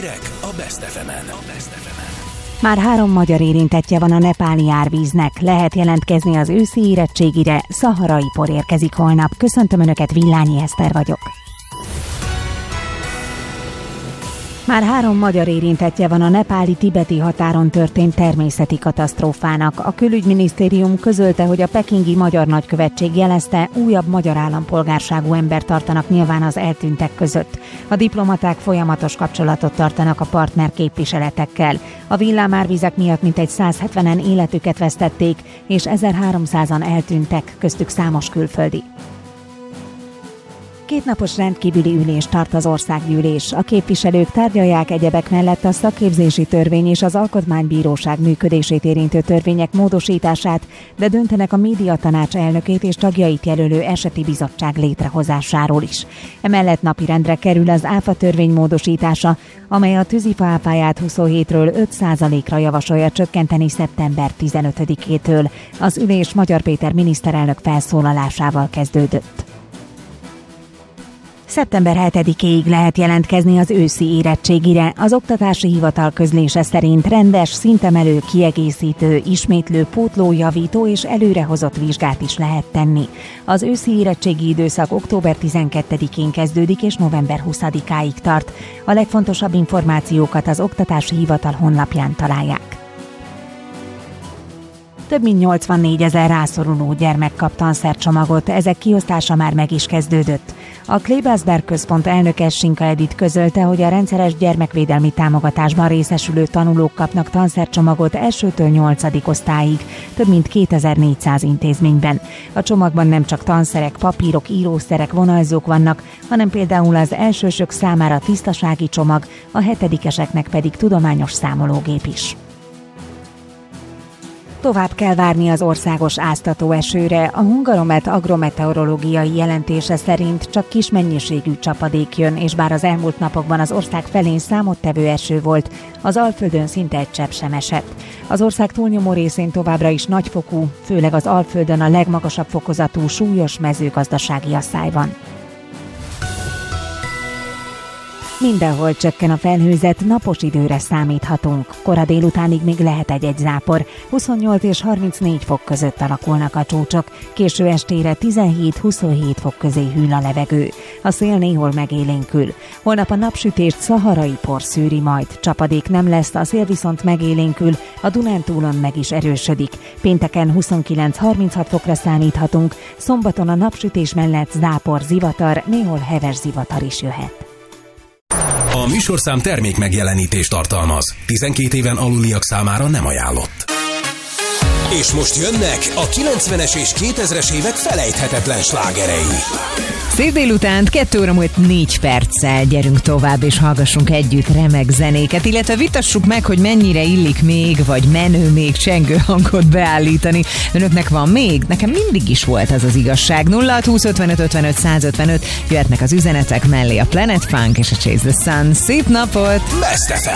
Hírek a Best FM-en. Már 3 magyar érintettje van a nepáli árvíznek. Lehet jelentkezni az őszi érettségire. Szaharai por érkezik holnap. Köszöntöm Önöket, Villányi Eszter vagyok. Már 3 magyar érintettje van a nepáli-tibeti határon történt természeti katasztrófának. A külügyminisztérium közölte, hogy a pekingi magyar nagykövetség jelezte, újabb magyar állampolgárságú embert tartanak nyilván az eltűntek között. A diplomaták folyamatos kapcsolatot tartanak a partner képviseletekkel. A villámárvizek miatt mintegy 170-en életüket vesztették, és 1300-an eltűntek, köztük számos külföldi. 2 napos rendkívüli ülést tart az országgyűlés. A képviselők tárgyalják egyebek mellett a szakképzési törvény és az alkotmánybíróság működését érintő törvények módosítását, de döntenek a médiatanács elnökét és tagjait jelölő eseti bizottság létrehozásáról is. Emellett napirendre kerül az áfa törvény módosítása, amely a tűzifa áfáját 27-ről 5%-ra javasolja csökkenteni szeptember 15-től. Az ülés Magyar Péter miniszterelnök felszólalásával kezdődött. Szeptember 7-éig lehet jelentkezni az őszi érettségire. Az Oktatási Hivatal közlése szerint rendes, szintemelő, kiegészítő, ismétlő, pótló, javító és előrehozott vizsgát is lehet tenni. Az őszi érettségi időszak október 12-én kezdődik és november 20-áig tart. A legfontosabb információkat az Oktatási Hivatal honlapján találják. Több mint 84 000 rászoruló gyermek kap tanszercsomagot, ezek kiosztása már meg is kezdődött. A Klebersberg Központ elnöke Sinka Edith közölte, hogy a rendszeres gyermekvédelmi támogatásban részesülő tanulók kapnak tanszercsomagot 1-től 8. osztályig, több mint 2400 intézményben. A csomagban nem csak tanszerek, papírok, írószerek, vonalzók vannak, hanem például az elsősök számára tisztasági csomag, a 7-eseknek pedig tudományos számológép is. Tovább kell várni az országos áztató esőre. A Hungaromet agrometeorológiai jelentése szerint csak kis mennyiségű csapadék jön, és bár az elmúlt napokban az ország felén számottevő eső volt, az Alföldön szinte egy csepp sem esett. Az ország túlnyomó részén továbbra is nagyfokú, főleg az Alföldön a legmagasabb fokozatú súlyos mezőgazdasági asszály van. Mindenhol csökken a felhőzet, napos időre számíthatunk. Kora délutánig még lehet egy zápor. 28 és 34 fok között alakulnak a csúcsok. Késő estére 17-27 fok közé hűl a levegő. A szél néhol megélénkül. Holnap a napsütést szaharai por szűri majd. Csapadék nem lesz, a szél viszont megélénkül, a Dunántúlon meg is erősödik. Pénteken 29-36 fokra számíthatunk. Szombaton a napsütés mellett zápor, zivatar, néhol heves zivatar is jöhet. A műsorszám termék megjelenítést tartalmaz. 12 éven aluliak számára nem ajánlott. És most jönnek a 90-es és 2000-es évek felejthetetlen slágerei. Szép délutánt, 2 óra múlt 4 perccel gyerünk tovább, és hallgassunk együtt remek zenéket, illetve vitassuk meg, hogy mennyire illik még, vagy menő még csengő hangot beállítani. Önöknek van még? Nekem mindig is volt az az igazság. 0620 55 55 155, jöhetnek az üzenetek mellé a Planet Funk és a Chase the Sun. Szép napot! Best FM!